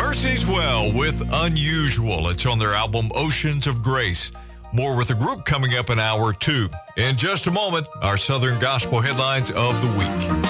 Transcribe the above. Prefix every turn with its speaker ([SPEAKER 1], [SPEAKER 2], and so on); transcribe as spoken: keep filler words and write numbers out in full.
[SPEAKER 1] Mercy's Well with Unusual. It's on their album Oceans of Grace. More with the group coming up in hour two. In just a moment, our Southern Gospel headlines of the week.